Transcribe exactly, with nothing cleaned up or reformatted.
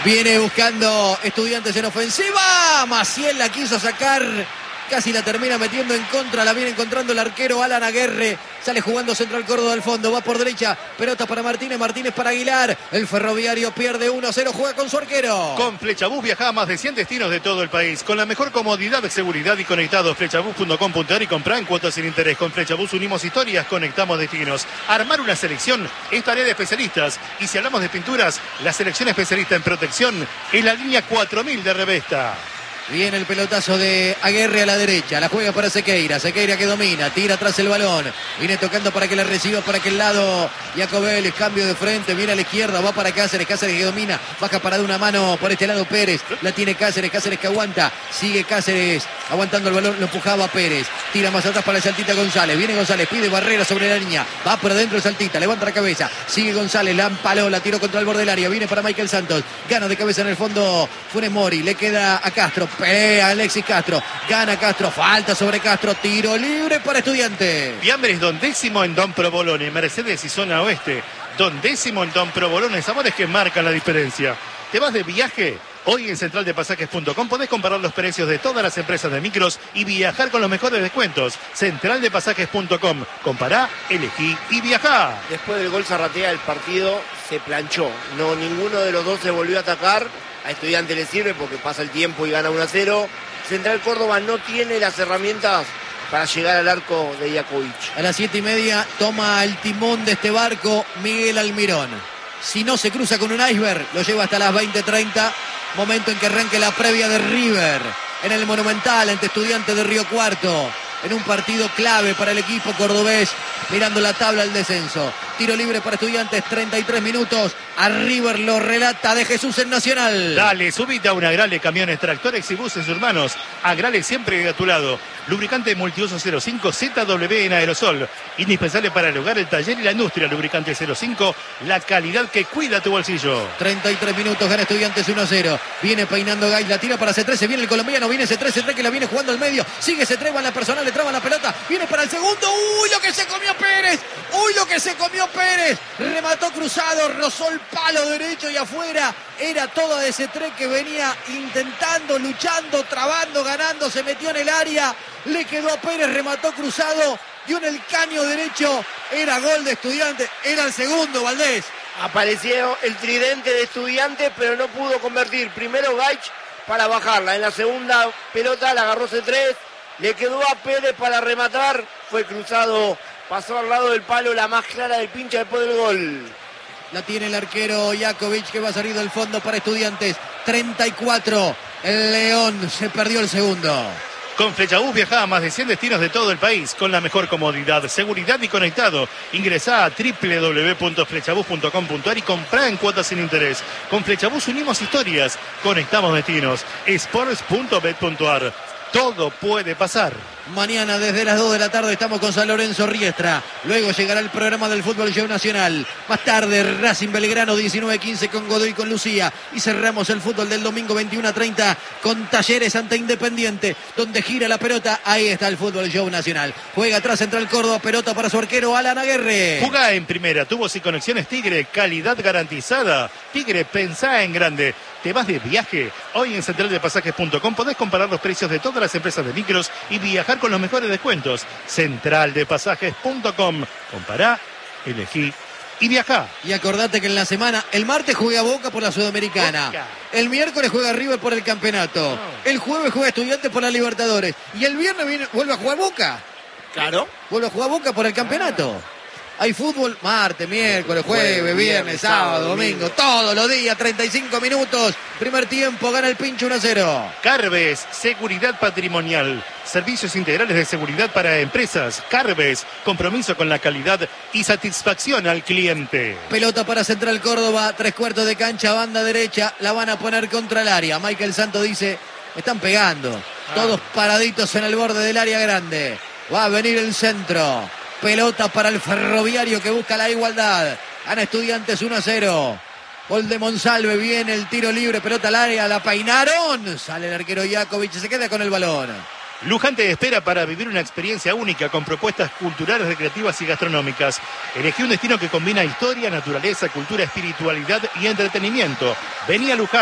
Viene buscando Estudiantes en ofensiva. Maciel la quiso sacar. Casi la termina metiendo en contra. La viene encontrando el arquero Alan Aguerre. Sale jugando Central Córdoba al fondo. Va por derecha. Pelota para Martínez. Martínez para Aguilar. El Ferroviario pierde uno a cero. Juega con su arquero. Con Flechabús viaja a más de cien destinos de todo el país. Con la mejor comodidad, seguridad y conectado. Flechabús punto com punto a r y comprar en cuotas sin interés. Con Flechabús unimos historias, conectamos destinos. Armar una selección es tarea de especialistas. Y si hablamos de pinturas, la selección especialista en protección es la línea cuatro mil de Revesta. Viene el pelotazo de Aguerre a la derecha. La juega para Sequeira. Sequeira que domina. Tira atrás el balón. Viene tocando para que la reciba para aquel lado. Jacobel, cambio de frente. Viene a la izquierda. Va para Cáceres. Cáceres que domina. Baja para de una mano por este lado Pérez. La tiene Cáceres. Cáceres que aguanta. Sigue Cáceres. Aguantando el balón. Lo empujaba Pérez. Tira más atrás para el Saltita González. Viene González. Pide barrera sobre la línea. Va por adentro el Saltita. Levanta la cabeza. Sigue González. La empaló. La tiró contra el borde del área. Viene para Michael Santos. Gana de cabeza en el fondo Funes Mori. Le queda a Castro. Pelea Alexis Castro, gana Castro, falta sobre Castro, tiro libre para Estudiantes. Fiambres Don Décimo en Don Provolone, Mercedes y zona oeste. Don Décimo en Don Provolone, sabores que marcan la diferencia. ¿Te vas de viaje? Hoy en central de pasajes punto com podés comparar los precios de todas las empresas de micros y viajar con los mejores descuentos. central de pasajes punto com. Compará, elegí y viajá. Después del gol Zarratea, el partido se planchó. No, ninguno de los dos se volvió a atacar. A Estudiantes le sirve porque pasa el tiempo y gana uno a cero. Central Córdoba no tiene las herramientas para llegar al arco de Jakovic. A las siete y media toma el timón de este barco Miguel Almirón. Si no se cruza con un iceberg, lo lleva hasta las veinte treinta. Momento en que arranque la previa de River en el Monumental ante Estudiantes de Río Cuarto. En un partido clave para el equipo cordobés, mirando la tabla al descenso. Tiro libre para Estudiantes, treinta y tres minutos. A River lo relata de Jesús en Nacional. Dale, subite a un Agrale, camiones, tractores y buses urbanos. Agrale siempre a tu lado. Lubricante multiuso cero cinco Z W en aerosol. Indispensable para el hogar, el taller y la industria. Lubricante cero cinco, la calidad que cuida tu bolsillo. treinta y tres minutos, gana Estudiantes uno a cero. Viene peinando Gay, la tira para C tres, viene el colombiano, viene C tres, C tres que la viene jugando al medio. Sigue C tres, va en la personal, le traba la pelota. Viene para el segundo. ¡Uy, lo que se comió Pérez! ¡Uy, lo que se comió Pérez! Remató cruzado, rozó el palo derecho y afuera. Era todo de C tres que venía intentando, luchando, trabando, ganando. Se metió en el área. Le quedó a Pérez, remató cruzado. Dio en el caño derecho. Era gol de Estudiantes. Era el segundo, Valdés. Apareció el tridente de Estudiantes, pero no pudo convertir. Primero Gaich para bajarla. En la segunda pelota la agarró C tres. Le quedó a Pérez para rematar. Fue cruzado. Pasó al lado del palo, la más clara del pincha después del gol. La tiene el arquero Jakovic que va a salir del fondo para Estudiantes. treinta y cuatro. El León se perdió el segundo. Con Flechabús viaja a más de cien destinos de todo el país con la mejor comodidad, seguridad y conectado. Ingresá a w w w punto flechabús punto com punto a r y comprá en cuotas sin interés. Con Flechabús unimos historias, conectamos destinos. sports punto bet punto a r. Todo puede pasar. Mañana desde las dos de la tarde estamos con San Lorenzo Riestra. Luego llegará el programa del Fútbol Show Nacional. Más tarde Racing Belgrano diecinueve quince con Godoy y con Lucía. Y cerramos el fútbol del domingo veintiuno a treinta con Talleres ante Independiente. Donde gira la pelota. Ahí está el Fútbol Show Nacional. Juega atrás Central Córdoba. Pelota para su arquero Alan Aguerre. Jugá en primera. Tubos y conexiones Tigre. Calidad garantizada. Tigre, pensá en grande. ¿Te vas de viaje? Hoy en central de pasajes punto com podés comparar los precios de todas las empresas de micros y viajar con los mejores descuentos. central de pasajes punto com. Compará, elegí y viajá. Y acordate que en la semana, el martes juega Boca por la Sudamericana. Boca. El miércoles juega River por el campeonato. Oh. El jueves juega Estudiantes por la Libertadores. Y el viernes viene, vuelve a jugar Boca. Claro. Vuelve a jugar Boca por el campeonato. Ah. Hay fútbol martes, miércoles, jueves, jueves viernes, sábado, domingo, todos los días, treinta y cinco minutos. Primer tiempo, gana el Pincho uno a cero. Carbes, seguridad patrimonial. Servicios integrales de seguridad para empresas. Carbes, compromiso con la calidad y satisfacción al cliente. Pelota para Central Córdoba, tres cuartos de cancha, banda derecha. La van a poner contra el área. Michael Santos dice, me están pegando. Ah. Todos paraditos en el borde del área grande. Va a venir el centro. Pelota para el Ferroviario que busca la igualdad. Gana Estudiantes uno a cero. Gol de Monsalve, viene el tiro libre, pelota al área, la peinaron. Sale el arquero Jakovic, se queda con el balón. Luján te espera para vivir una experiencia única con propuestas culturales, recreativas y gastronómicas. Elegí un destino que combina historia, naturaleza, cultura, espiritualidad y entretenimiento. Vení a Luján.